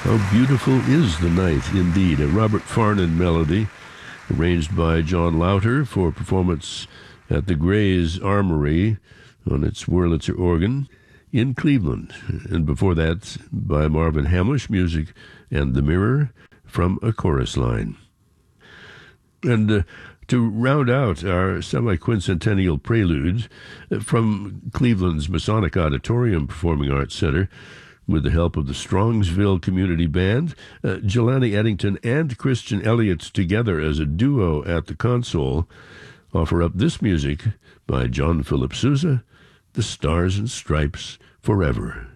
How beautiful is the night, indeed. A Robert Farnon melody, arranged by John Lauter for performance at the Gray's Armory on its Wurlitzer organ in Cleveland. And before that, by Marvin Hamlish, music and The Mirror from A Chorus Line. And to round out our semi-quincentennial prelude from Cleveland's Masonic Auditorium Performing Arts Center, with the help of the Strongsville Community Band, Jelani Eddington and Christian Elliott together as a duo at the console, offer up this music by John Philip Sousa, The Stars and Stripes Forever.